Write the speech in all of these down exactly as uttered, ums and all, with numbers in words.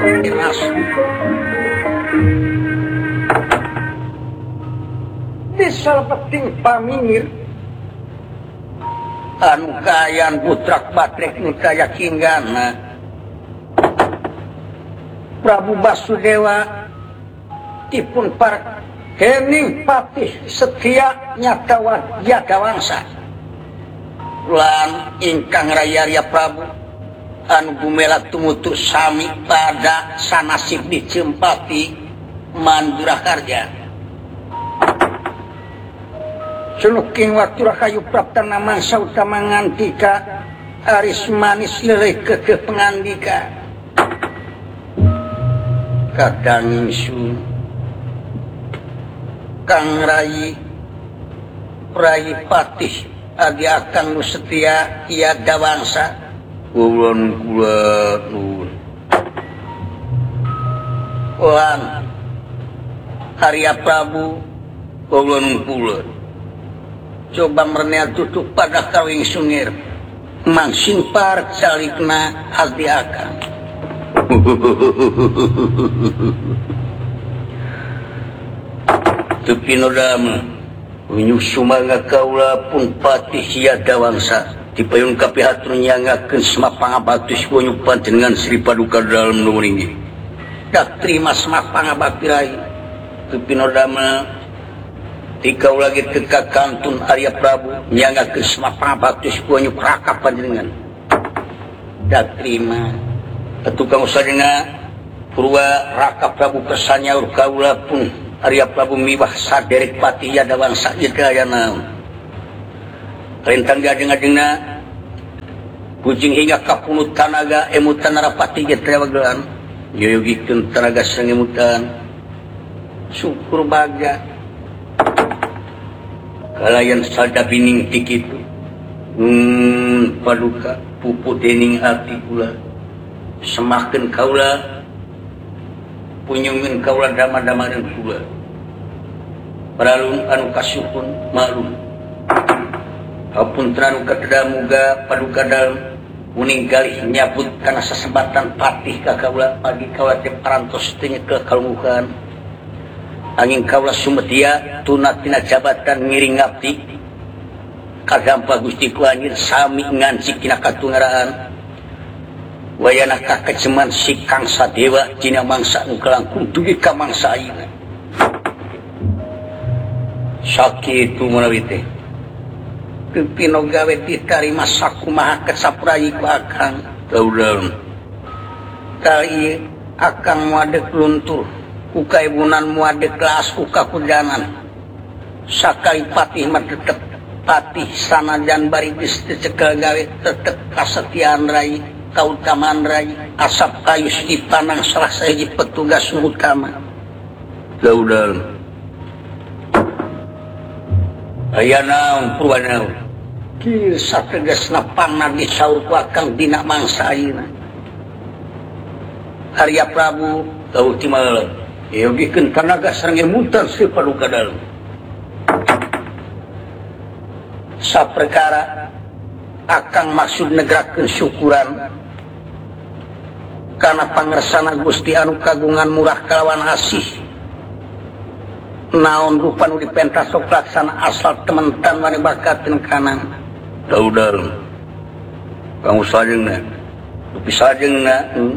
Jelas. Bisa penting pamingir anu kayan putrak batrek nu daya kinggana Prabu Basudewa dipun par kening patih setia nyata Yadawangsa lan ingkang raya Prabu anu gumela tumutu sami pada sanasib dicempati Mandurakarja Sunuking waktu rakayu praptana mangsa utama ngantika aris manis leleh keke pengandika kadang insun Kang Rai Rai Patih adi akang nu setia Yadawangsa ulun kula nuwun Wan Arya Prabu ulun kula coba mernea tutup pada kawing sungir mangsin par calikna adi akang tapi nodama unyuk sumanga kaula pun patih Yadawangsa dipayun kapihatur nyangakeun semapang abatus unyuk panjenengan Sri Paduka dalam nuringgi dak terima semapang abati rai tapi nodama dikau lagi teka kantun Arya Prabu nyangakeun semapang abatus unyuk raka panjenengan dak terima tukang usadena purwa raka Prabu persanyaur kaula pun Arya Prabu miwah saderek patih Yadawangsa jedayana rentang gajeng-gajengna kucing hingga kapunut tanaga emutan narapati jetrewagelan yoyogikeun tanaga sengemutan syukur baga kalayan sada bining tikitu hmm Paduka puput dening ati kula semakin kaula punyungin kaula dama-dama dan kula paralun anu kasuhun malum apun teranu katedamuga Paduka dalam uning galih nyabut karena sesempatan patih ka kaula pagi kaula teh parantos teu ke kalungguhan angin kaula sumetia tunat tina jabatan ngiring ngabdi kagampa Gusti ku anjeun sami ngancik tina katungaraan wayana kakeceman si Kang Sadewa cina mangsa nu kelangkung dugi ka mangsa ayeuna sakitu menawi teh pipino gawe ditarima sakumaha kesaprayi ku akang daudal kali akang muadek luntur ku kaibunan muadek laas ku kakudanan sakali patih madetep patih sanajan bari geus teu cekel gawe tetep kasetiaan rai kautamaan rai asap kayus dipanang salah sahiji petugas utama daudal aya naon purwana kieu sategasna panna disaur ku akang dina mangsa ayeuna Arya Prabu tau ti maleuh yogikeun tanaga sareng emutan Sri Paduka dalam saperkara akang maksud negrakeun syukuran kana pangersana Gusti anu kagungan murah kalawan asih naon rupa nu dipentas sok laksana asal tementan mari bakateun kanang daudal kamu sajeungna dupi sajeungna hmm.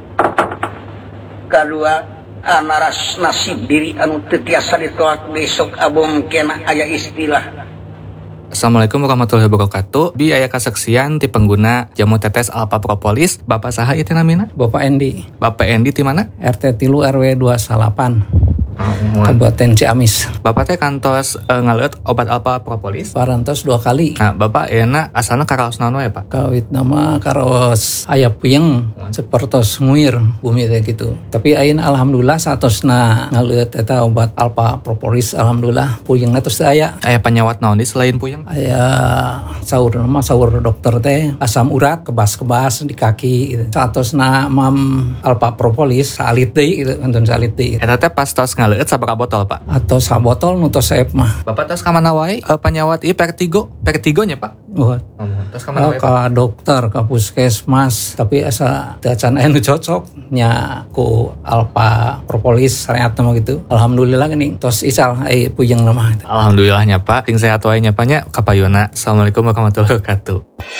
Kadua anaras nasib diri anu teu tiasa ditolak besok abong kena aya istilah. Assalamualaikum warahmatullahi wabarakatuh. Bi aya kasaksian ti pengguna jamu tetes Alpha Propolis. Bapak saha ieu teh namina? Bapak Endi. Bapak Endi ti mana? R T tilu R W dua delapan. Kabupaten Ciamis. Bapak teh kantos uh, ngaleut obat Alpha Propolis? Parantos dua kali. Nah, Bapak euna asalna karaos naon wae, Pak? Kawit nama karaos aya puyeng sapertos nguir bumi teh gitu. Tapi ayeuna alhamdulillah satosna ngaleut eta obat Alpha Propolis alhamdulillah puyengna tos aya. Aya panyawat naon di selain puyeng? Aya saur nama saur dokter teh asam urat kebas-kebas di kaki gitu. Satosna mam Alpha Propolis salit deui gitu, enten salit deui. Eta teh pas tos ngaleut sabaraha botol, Pak? Atau sabotol nu tos saep mah. Bapak tos ka mana wae uh, panyawat ieu Vertigo? Vertigonya, Pak? Buat. Oh, terus Oh, kemana ke dokter, ke puskesmas, tapi asa dacan anu cocok nya ku alpa propolis syariat nama gitu. Alhamdulillah gini tos isal ai puyeng lemah. Alhamdulillahnya Pak, ting sehat wae nya Pak nya kapayuna. Assalamualaikum warahmatullahi wabarakatuh.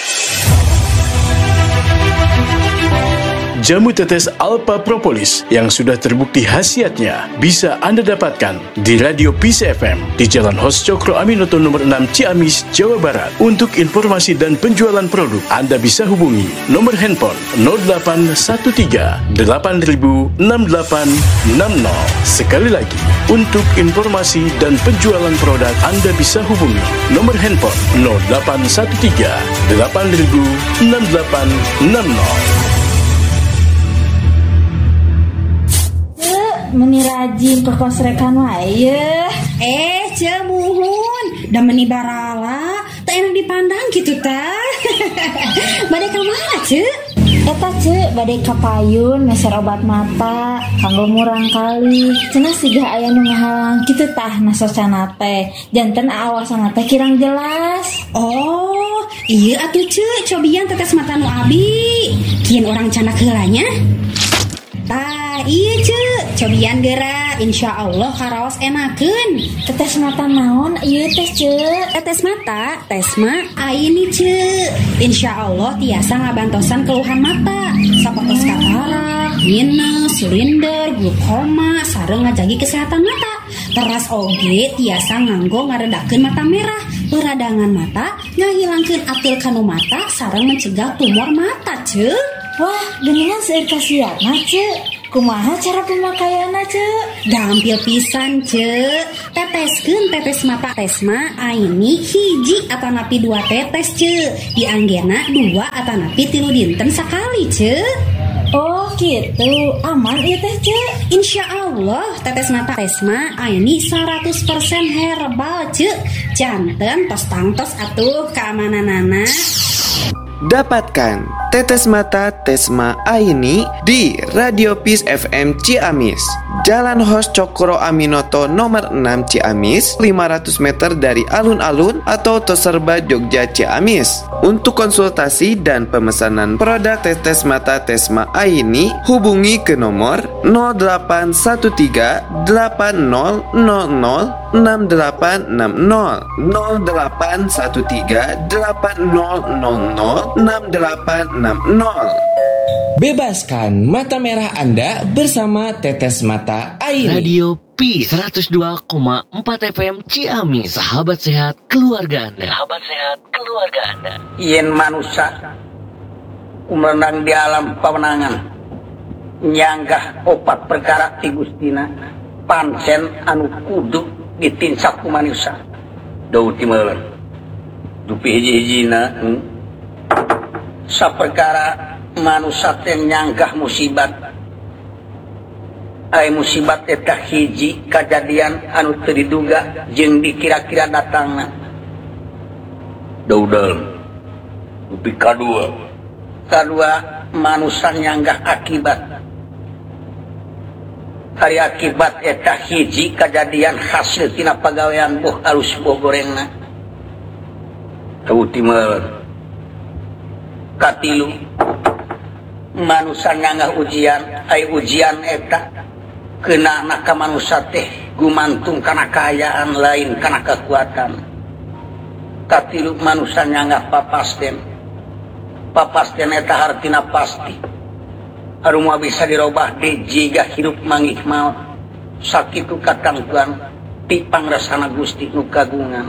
Jamu tetes Alpha Propolis yang sudah terbukti khasiatnya bisa Anda dapatkan di Radio Peace F M di Jalan Hos Cokro Aminoto nomor enam Ciamis, Jawa Barat. Untuk informasi dan penjualan produk, Anda bisa hubungi nomor handphone nol delapan satu tiga delapan nol enam delapan enam nol. Sekali lagi, untuk informasi dan penjualan produk, Anda bisa hubungi nomor handphone nol delapan satu tiga delapan nol enam delapan enam nol. Meni rajin ke kosrekan wae. Eh, cemuhun, da meni barala, tak enak dipandang gitu tah. Bade ka mana, Ce? Eta Ce, bade ka payun meser obat mata, kanggo murang kali. Cenah siga aya nu ngahalang kitu tah nasocana teh. Janten awasana teh kirang jelas. Oh, iya atuh Ce, cobian tetes mata nu abi. Kieu orang canak heulanya. Tah, iya Ce, cobian geura, insya Allah karaos enakeun. Tetes mata naon ieu teh Ce? Tetes mata, tes mah aini Ce. Insya Allah tiasa ngabantosan keluhan mata, sapertos katarak, minus, silinder, glukoma, sareng ngajagi kesehatan mata. Teras oge tiasa nganggo ngaredakeun mata merah, peradangan mata, ngahilangkeun atil kanu mata, sareng mencegah tumor mata Ce. Wah, geningan seueur kasiatna, Ce. Kumaha cara pemakaianna, Ce? Gampil pisan, Ce. Teteskeun tetes mata tesma aini hiji atanapi dua tetes, Ce. Dianggena dua atanapi tilu dinten sakali, Ce. Oh gitu, aman ieu teh Ce. Insya Allah tetes mata tesma aini seratus persen herbal, Ce. Janten tos tangtos atuh keamananana. Dapatkan tetes mata Tesma Aini di Radio Peace F M Ciamis, Jalan Hos Cokro Aminoto nomor enam Ciamis, lima ratus meter dari alun-alun atau Toserba Jogja Ciamis. Untuk konsultasi dan pemesanan produk tetes mata Tesma Aini, hubungi ke nomor nol delapan satu tiga delapan nol nol nol enam delapan enam nol nol delapan satu tiga delapan nol nol nol enam delapan enam nol. Bebaskan mata merah Anda bersama Tetes Mata Aini. Radio Peace seratus dua koma empat F M Ciamis, sahabat sehat keluarga Anda. Sahabat sehat keluarga Anda. Yen manusia umenang di alam pawenangan, nyanggah opat perkara ti Gustina, pancen anu kudu ditinsak ku manusia. Daud timeuleun. Dupi hiji-hijina hmm? saperkara manusia teh nyanggah musibat. Ai musibat eta hiji kajadian anu teu diduga jeung dikira-kira datangna. Daudal. Dupi kadua. Kadua manusia nyanggah akibat. Hari akibat eta hiji kejadian hasil tina pagawean boh alus boh gorengna. Tahu timeuleun. Katilu manusia nyanggah ujian, ai ujian eta kena ka manusia teh gumantung kana kayaan lain kana kekuatan. Katilu manusia nyanggah papasten. Papasten eta hartina pasti. Aru moal bisa dirobah di jiga hirup manggih maot. Sakitu katangtuan ti pangrasana Gusti nu kagungan.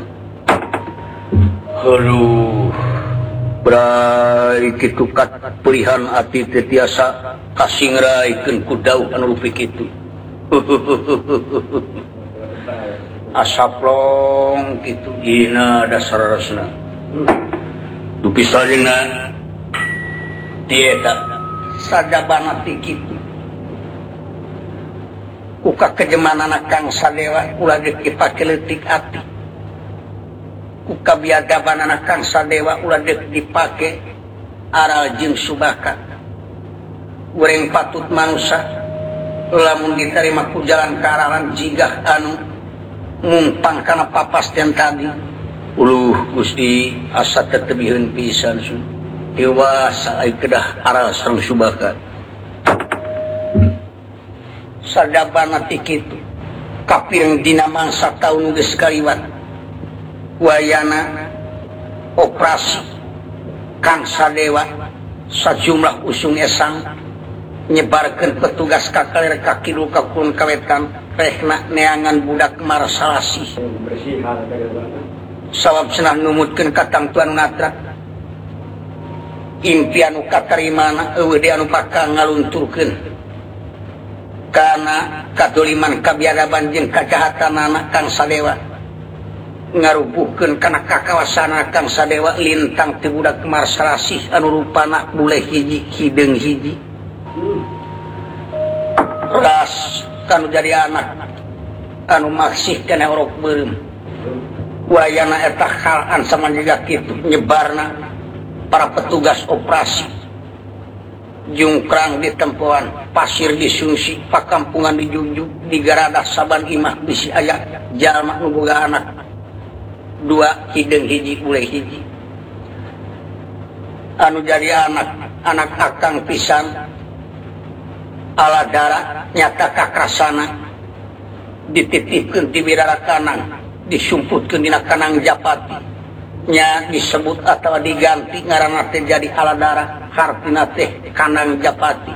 Aduh. Brai kitu kat pilihan ati teh tiasa kasingraikeun ku dauh anu rupi kitu. Asaplong kitu dina dasar rasna. Dupi salingna tieta sadabana ti kitu. Uka kejemanana Kang Sadewa ulah dipake leutik ati. Uka biadabanana Kang Sadewa ulah dipake aral jeung subaka. Urang patut manusia lamun diterima ku jalan kararan jigah anu mumpang kana papasten tadi uluh Gusti asa tetebihun pisan su dewasa ai kedah aral sareng subakat sadabana ti kitu kapireng dina mangsa taun geus kaliwat wayana operasi Kang Sadewa sajumlah usung esang nyebarkeun petugas ka kaler ka kidu ka kulon kawetan rehna neangan budak marsalasi sawab cenah numutkeun ka tangtuan natra impian nu katarimana eueuh di anu bakal ngalunturkeun kana kadoliman kabiadaban jeung kajahatanana Kang Sadewa ngarubuhkeun kana kakawasana Kang Sadewa lintang ti budak marsalasi anu rupana bule hiji hideung hiji ras kanu jadi anak anu maksih kena orok beureum wayana eta halan samanjiga kitu nyebarna para petugas operasi jungkrang di tempoan pasir disungsi pakampungan dijunjung digaradah saban imah bisi aya jalma nu boga anak dua hideung hiji bule hiji anu jadi anak anak akang pisan aladara nyata kakrasana dititipkeun ti bidara kanang disumputkeun dina kanang Japati nya disebut atawa diganti ngaranna teh jadi aladara hartina teh kanang Japati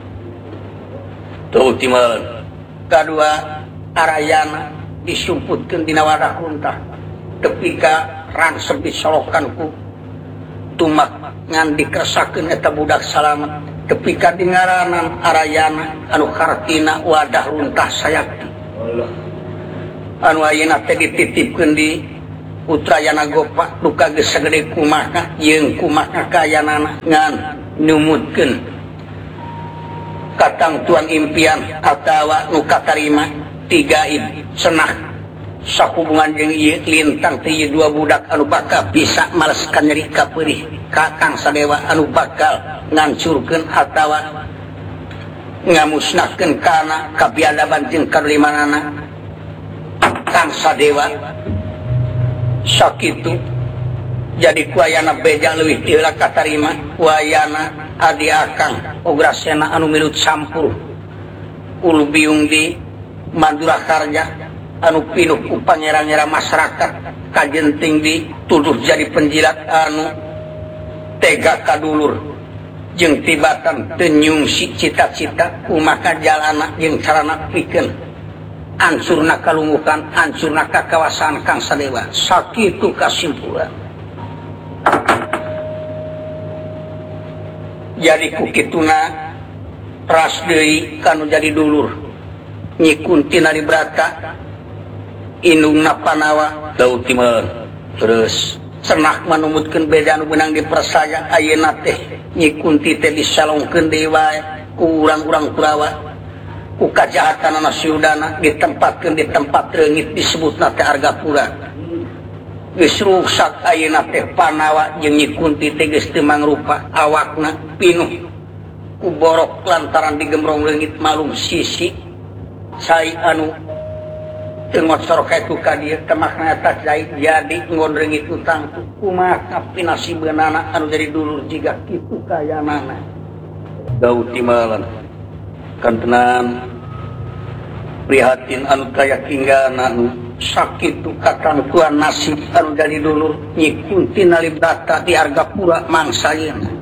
tuh timal kadua arayana disumputkeun dina wadah runtah tepika ransep disolokanku tumak ngan dikeresakeun eta budak salamet tepika dingaranan arayana anu hartina wadah runtah sayakti anu ayeuna teh dititipkeun di Utrayana Gopa duka geus sagede kumaha yeung kumaha kayanana ngan numutkeun katangtuan impian atawa nu katarima tiga ib senah sahubungan jeung ieu lintang ti ieu dua budak anu bakal bisa maleskan nyeri ka peurih ka Kang Sadewa anu bakal ngancurkeun atawa ngamusnahkeun kana kabiadaban jeung kadolimanana Kang Sadewa sakitu jadi kuayana beja leuwih ti heula katarima wayana adi akang ograsena anu milut sampur ulu biung di Madura Karja anu pinuh ku pangerang-erang masyarakat kajenting dituduh jadi penjilat anu tega kadulur jeung tibatan teu nyungsi cita-cita kumaha jalana jeung carana pikeun ancurna kalungguhan ancurna kakawasaan Kang Sadewa sakitu kasimpulan jadi kukituna ras deui kanu jadi dulur Nyi Kunti Nalibrata indungna Panawa daud timeun terus senah manumutkeun beda anu beunang dipersaya ayeuna teh Nyi Kunti teh disalongkeun deui wae ku urang-urang Kurawa ku kajahatan nasiudana ditempatkeun di tempat reungit disebutna teh Argapura geus rusak ayeuna teh Panawa jeung Nyi Kunti teh geus teu mangrupa awakna pinuh ku borok lantaran digemrong leungit malum sisi sai anu teu ngocor kaitu ka dieu teh makna eta sai jadi ngon reungit utang kumaha pinasibeunana anu jadi dulur jiga kitu kayanana daud timalan kantenan prihatin anu kaya kinggana anu sakitu katantuan nasib anu jadi dulur Nyi Kunti Nalibrata di Argapura mangsa yeuna